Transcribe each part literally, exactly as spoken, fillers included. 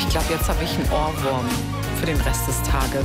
Ich glaube, jetzt habe ich einen Ohrwurm für den Rest des Tages.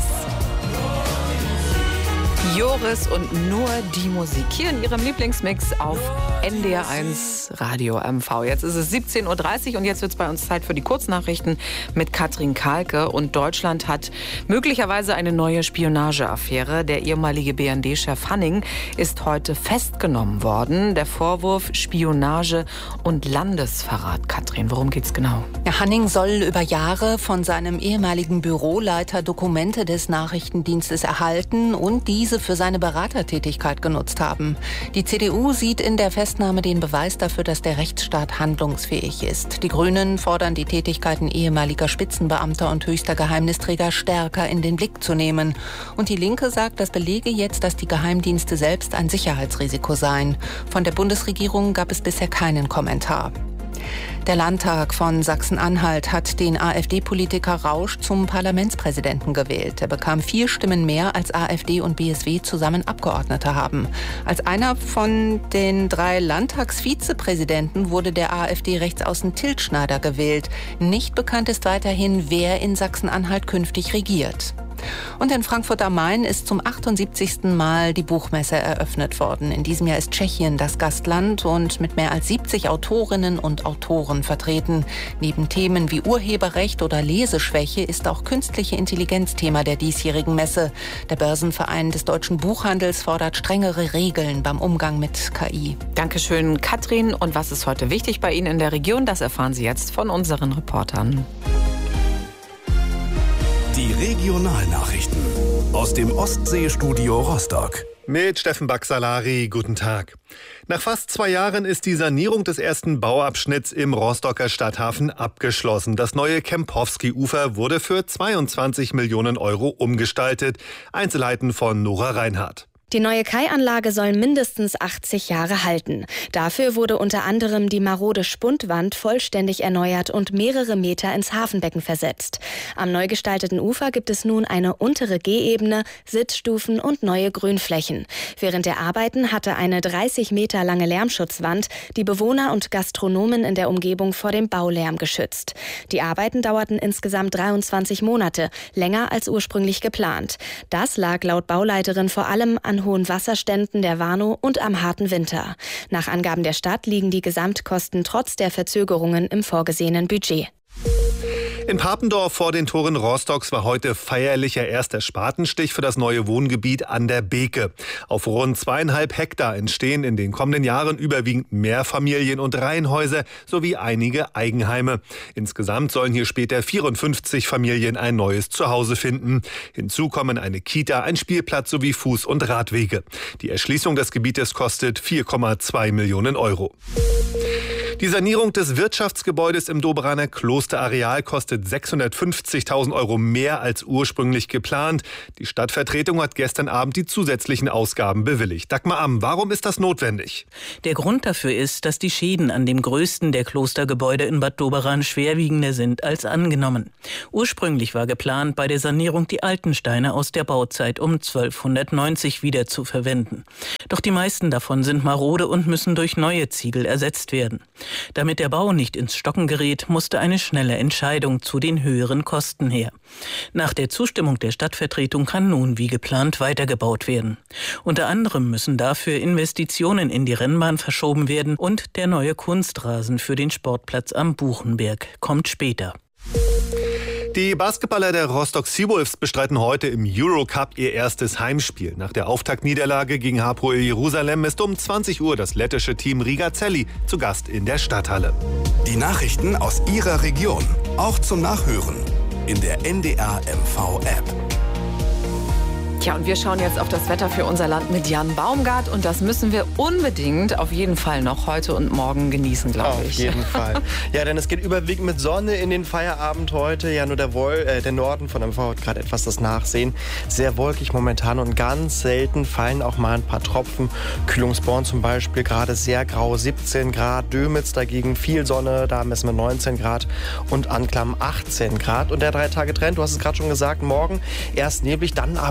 Joris und nur die Musik hier in ihrem Lieblingsmix auf N D R eins Radio M V. Jetzt ist es siebzehn Uhr dreißig und jetzt wird es bei uns Zeit für die Kurznachrichten mit Katrin Kahlke. Und Deutschland hat möglicherweise eine neue Spionageaffäre. Der ehemalige B N D-Chef Hanning ist heute festgenommen worden. Der Vorwurf Spionage und Landesverrat. Katrin, worum geht's genau? Ja, Hanning soll über Jahre von seinem ehemaligen Büroleiter Dokumente des Nachrichtendienstes erhalten und diese für seine Beratertätigkeit genutzt haben. Die C D U sieht in der Festnahme den Beweis dafür, dass der Rechtsstaat handlungsfähig ist. Die Grünen fordern, die Tätigkeiten ehemaliger Spitzenbeamter und höchster Geheimnisträger stärker in den Blick zu nehmen. Und die Linke sagt, das belege jetzt, dass die Geheimdienste selbst ein Sicherheitsrisiko seien. Von der Bundesregierung gab es bisher keinen Kommentar. Der Landtag von Sachsen-Anhalt hat den AfD-Politiker Rausch zum Parlamentspräsidenten gewählt. Er bekam vier Stimmen mehr, als AfD und B S W zusammen Abgeordnete haben. Als einer von den drei Landtagsvizepräsidenten wurde der AfD-Rechtsaußen Tilschneider gewählt. Nicht bekannt ist weiterhin, wer in Sachsen-Anhalt künftig regiert. Und in Frankfurt am Main ist zum achtundsiebzigsten Mal die Buchmesse eröffnet worden. In diesem Jahr ist Tschechien das Gastland und mit mehr als siebzig Autorinnen und Autoren vertreten. Neben Themen wie Urheberrecht oder Leseschwäche ist auch künstliche Intelligenz Thema der diesjährigen Messe. Der Börsenverein des deutschen Buchhandels fordert strengere Regeln beim Umgang mit K I. Dankeschön, Katrin. Und was ist heute wichtig bei Ihnen in der Region? Das erfahren Sie jetzt von unseren Reportern. Die Regionalnachrichten aus dem Ostseestudio Rostock. Mit Steffen Baxalari, guten Tag. Nach fast zwei Jahren ist die Sanierung des ersten Bauabschnitts im Rostocker Stadthafen abgeschlossen. Das neue Kempowski-Ufer wurde für zweiundzwanzig Millionen Euro umgestaltet. Einzelheiten von Nora Reinhardt. Die neue Kaianlage soll mindestens achtzig Jahre halten. Dafür wurde unter anderem die marode Spundwand vollständig erneuert und mehrere Meter ins Hafenbecken versetzt. Am neu gestalteten Ufer gibt es nun eine untere Gehebene, Sitzstufen und neue Grünflächen. Während der Arbeiten hatte eine dreißig Meter lange Lärmschutzwand die Bewohner und Gastronomen in der Umgebung vor dem Baulärm geschützt. Die Arbeiten dauerten insgesamt dreiundzwanzig Monate, länger als ursprünglich geplant. Das lag laut Bauleiterin vor allem an hohen Wasserständen der Warnow und am harten Winter. Nach Angaben der Stadt liegen die Gesamtkosten trotz der Verzögerungen im vorgesehenen Budget. In Papendorf vor den Toren Rostocks war heute feierlicher erster Spatenstich für das neue Wohngebiet an der Beke. Auf rund zweieinhalb Hektar entstehen in den kommenden Jahren überwiegend Mehrfamilien- und Reihenhäuser sowie einige Eigenheime. Insgesamt sollen hier später vierundfünfzig Familien ein neues Zuhause finden. Hinzu kommen eine Kita, ein Spielplatz sowie Fuß- und Radwege. Die Erschließung des Gebietes kostet vier Komma zwei Millionen Euro. Die Sanierung des Wirtschaftsgebäudes im Doberaner Klosterareal kostet sechshundertfünfzigtausend Euro mehr als ursprünglich geplant. Die Stadtvertretung hat gestern Abend die zusätzlichen Ausgaben bewilligt. Dagmar Amm, warum ist das notwendig? Der Grund dafür ist, dass die Schäden an dem größten der Klostergebäude in Bad Doberan schwerwiegender sind als angenommen. Ursprünglich war geplant, bei der Sanierung die alten Steine aus der Bauzeit um zwölfhundertneunzig wieder zu verwenden. Doch die meisten davon sind marode und müssen durch neue Ziegel ersetzt werden. Damit der Bau nicht ins Stocken gerät, musste eine schnelle Entscheidung zu den höheren Kosten her. Nach der Zustimmung der Stadtvertretung kann nun wie geplant weitergebaut werden. Unter anderem müssen dafür Investitionen in die Rennbahn verschoben werden und der neue Kunstrasen für den Sportplatz am Buchenberg kommt später. Die Basketballer der Rostock Seawolves bestreiten heute im Eurocup ihr erstes Heimspiel. Nach der Auftaktniederlage gegen Hapoel Jerusalem ist um zwanzig Uhr das lettische Team Riga Celli zu Gast in der Stadthalle. Die Nachrichten aus Ihrer Region, auch zum Nachhören in der N D R M V-App. Tja, und wir schauen jetzt auf das Wetter für unser Land mit Jan Baumgart. Und das müssen wir unbedingt auf jeden Fall noch heute und morgen genießen, glaube ich. Auf jeden Fall. Ja, denn es geht überwiegend mit Sonne in den Feierabend heute. Ja, nur der, Wol äh, der Norden von M V hat gerade etwas das Nachsehen. Sehr wolkig momentan und ganz selten fallen auch mal ein paar Tropfen. Kühlungsborn zum Beispiel gerade sehr grau, siebzehn Grad. Dömitz dagegen viel Sonne, da messen wir neunzehn Grad und Anklam achtzehn Grad. Und der Drei-Tage-Trend, du hast es gerade schon gesagt, morgen erst neblig, dann aber zum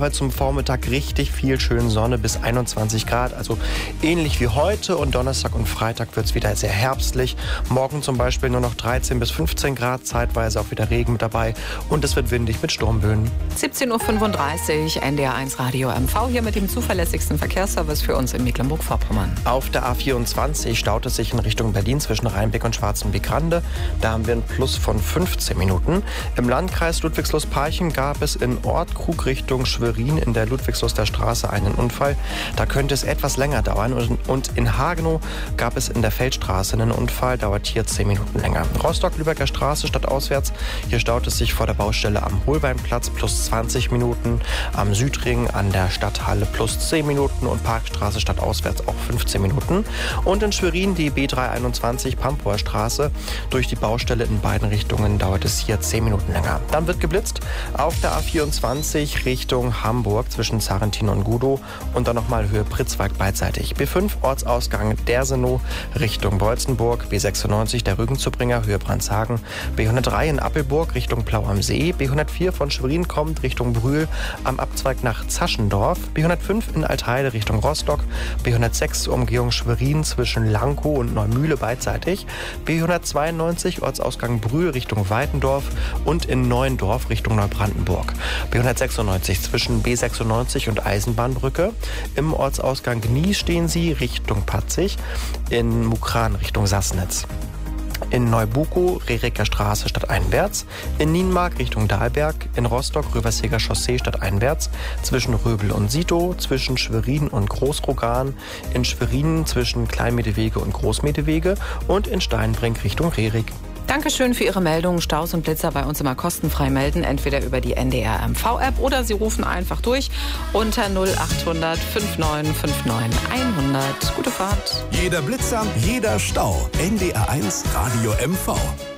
Vormittag richtig viel schön Sonne bis einundzwanzig Grad, also ähnlich wie heute. Und Donnerstag und Freitag wird es wieder sehr herbstlich. Morgen zum Beispiel nur noch dreizehn bis fünfzehn Grad, zeitweise auch wieder Regen mit dabei. Und es wird windig mit Sturmböen. siebzehn Uhr fünfunddreißig, N D R eins Radio M V, hier mit dem zuverlässigsten Verkehrsservice für uns in Mecklenburg-Vorpommern. Auf der A vierundzwanzig staut es sich in Richtung Berlin zwischen Rheinbeck und Schwarzenbeck-Rande. Da haben wir einen Plus von fünfzehn Minuten. Im Landkreis Ludwigslust-Parchim gab es in Ortkrug Richtung Schwerin in der Ludwigsluster Straße einen Unfall. Da könnte es etwas länger dauern. Und in Hagenow gab es in der Feldstraße einen Unfall, dauert hier zehn Minuten länger. Rostock-Lübecker Straße stadtauswärts. Hier staut es sich vor der Baustelle am Holbeinplatz plus zwanzig Minuten. Am Südring an der Stadthalle plus zehn Minuten und Parkstraße stadtauswärts auch fünfzehn Minuten. Und in Schwerin die B dreihunderteinundzwanzig Pampower Straße. Durch die Baustelle in beiden Richtungen dauert es hier zehn Minuten länger. Dann wird geblitzt auf der A vierundzwanzig Richtung Hamburg zwischen Sarrentin und Gudow und dann nochmal Höhe Pritzwalk beidseitig. B fünf Ortsausgang Dersenow Richtung Bolzenburg, B sechsundneunzig der Rügenzubringer Höhe Brandshagen, B hundertdrei in Appelburg Richtung Plau am See, B hundertvier von Schwerin kommt Richtung Brühl am Abzweig nach Zaschendorf, B hundertfünf in Altheide Richtung Rostock, B hundertsechs Umgehung Schwerin zwischen Lankow und Neumühle beidseitig, B hundertzweiundneunzig Ortsausgang Brühl Richtung Weitendorf und in Neuendorf Richtung Neubrandenburg. B hundertsechsundneunzig zwischen B sechsundneunzig und Eisenbahnbrücke. Im Ortsausgang Gnies stehen Sie Richtung Patzig, in Mukran Richtung Sassnitz. In Neubukow, Rehrecker Straße stadteinwärts, in Nienmark Richtung Dahlberg, in Rostock Röverseger Chaussee stadteinwärts, zwischen Röbel und Sito, zwischen Schwerin und Großrogan, in Schwerin zwischen Kleinmedewege und Großmedewege und in Steinbrink Richtung Rehrig. Dankeschön für Ihre Meldungen. Staus und Blitzer bei uns immer kostenfrei melden, entweder über die N D R M V-App oder Sie rufen einfach durch unter null achthundert fünfundneunzig neunundfünfzig hundert. Gute Fahrt. Jeder Blitzer, jeder Stau. N D R eins Radio M V.